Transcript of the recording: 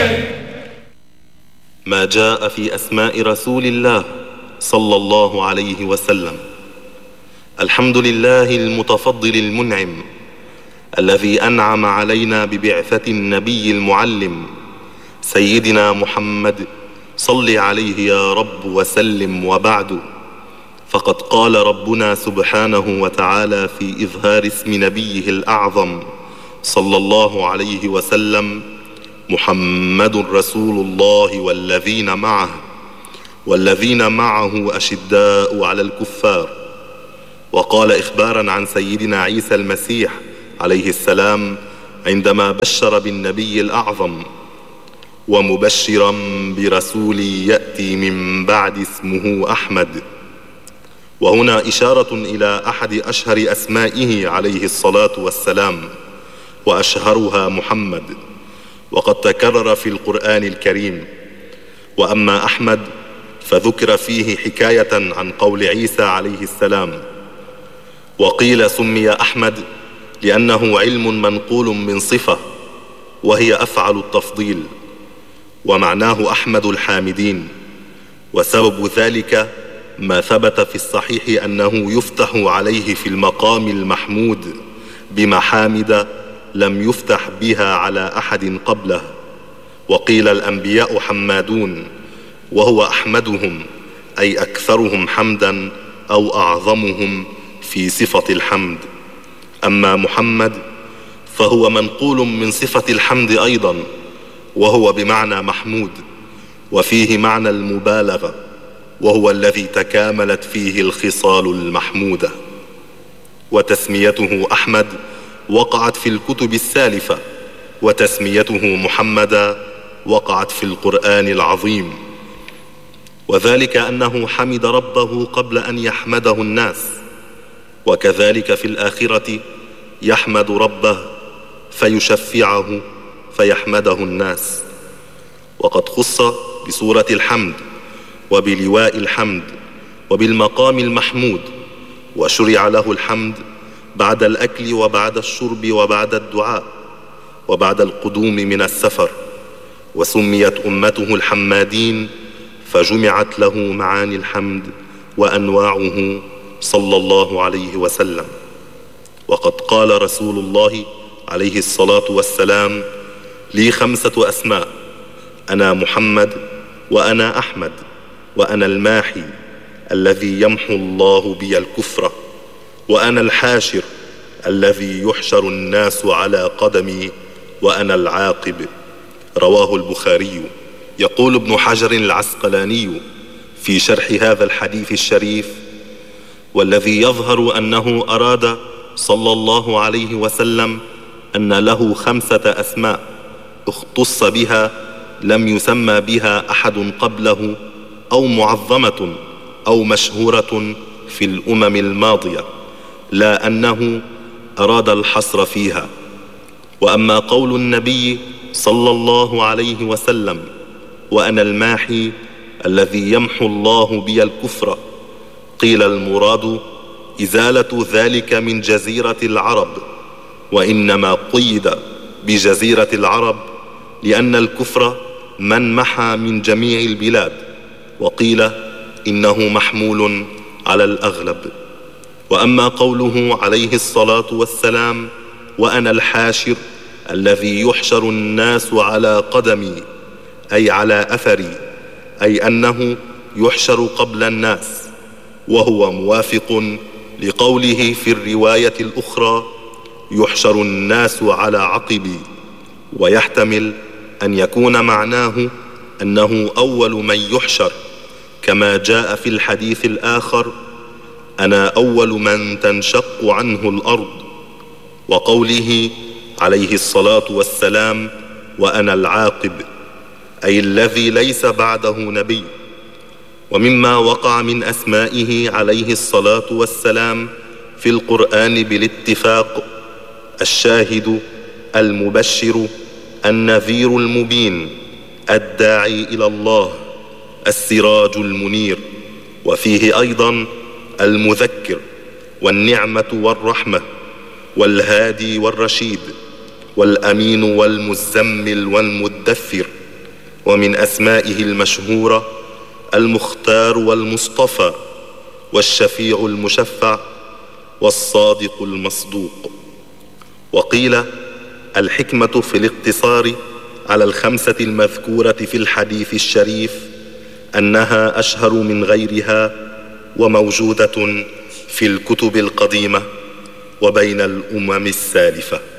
ما جاء في أسماء رسول الله صلى الله عليه وسلم. الحمد لله المتفضل المنعم الذي أنعم علينا ببعثة النبي المعلم سيدنا محمد، صل عليه يا رب وسلم. وبعد، فقد قال ربنا سبحانه وتعالى في إظهار اسم نبيه الأعظم صلى الله عليه وسلم: محمد رسول الله والذين معه أشداء على الكفار. وقال إخبارا عن سيدنا عيسى المسيح عليه السلام عندما بشر بالنبي الأعظم: ومبشرا برسول يأتي من بعد اسمه أحمد. وهنا إشارة إلى أحد أشهر أسمائه عليه الصلاة والسلام، وأشهرها محمد، وقد تكرر في القرآن الكريم. وأما أحمد فذكر فيه حكاية عن قول عيسى عليه السلام: وقيل سمي أحمد لأنه علم منقول من صفة، وهي أفعل التفضيل، ومعناه أحمد الحامدين. وسبب ذلك ما ثبت في الصحيح أنه يفتح عليه في المقام المحمود بمحامد لم يفتح بها على أحد قبله. وقيل الأنبياء حمادون، وهو أحمدهم أي أكثرهم حمدا أو أعظمهم في صفة الحمد. أما محمد فهو منقول من صفة الحمد أيضا، وهو بمعنى محمود، وفيه معنى المبالغة، وهو الذي تكاملت فيه الخصال المحمودة. وتسميته أحمد وقعت في الكتب السالفة، وتسميته محمدا وقعت في القرآن العظيم، وذلك أنه حمد ربه قبل أن يحمده الناس، وكذلك في الآخرة يحمد ربه فيشفعه فيحمده الناس. وقد خص بسورة الحمد وبلواء الحمد وبالمقام المحمود، وشرع له الحمد بعد الأكل وبعد الشرب وبعد الدعاء وبعد القدوم من السفر. وسميت أمته الحمادين فجمعت له معاني الحمد وأنواعه صلى الله عليه وسلم. وقد قال رسول الله عليه الصلاة والسلام: لي 5 أسماء: أنا محمد، وأنا أحمد، وأنا الماحي الذي يمحو الله بي الكفر، وأنا الحاشر الذي يحشر الناس على قدمي، وأنا العاقب. رواه البخاري. يقول ابن حجر العسقلاني في شرح هذا الحديث الشريف: والذي يظهر أنه أراد صلى الله عليه وسلم أن له 5 أسماء اختص بها لم يسمى بها أحد قبله، أو معظمة أو مشهورة في الأمم الماضية، لا أنه أراد الحصر فيها. وأما قول النبي صلى الله عليه وسلم: وأنا الماحي الذي يمحو الله بي الكفر، قيل المراد إزالة ذلك من جزيرة العرب، وإنما قيد بجزيرة العرب لأن الكفر منمحى من جميع البلاد، وقيل إنه محمول على الأغلب. وأما قوله عليه الصلاة والسلام: وأنا الحاشر الذي يحشر الناس على قدمي، أي على أثري، أي أنه يحشر قبل الناس، وهو موافق لقوله في الرواية الأخرى: يحشر الناس على عقبي. ويحتمل أن يكون معناه أنه أول من يحشر، كما جاء في الحديث الآخر: أنا أول من تنشق عنه الأرض. وقوله عليه الصلاة والسلام: وأنا العاقب، أي الذي ليس بعده نبي. ومما وقع من أسمائه عليه الصلاة والسلام في القرآن بالاتفاق: الشاهد، المبشر، النذير المبين، الداعي إلى الله، السراج المنير. وفيه أيضا المذكر، والنعمة والرحمة، والهادي والرشيد، والأمين والمزمل والمدثر. ومن أسمائه المشهورة المختار والمصطفى والشفيع المشفع والصادق المصدوق. وقيل الحكمة في الاقتصار على الخمسة المذكورة في الحديث الشريف أنها أشهر من غيرها وموجودة في الكتب القديمة وبين الأمم السالفة.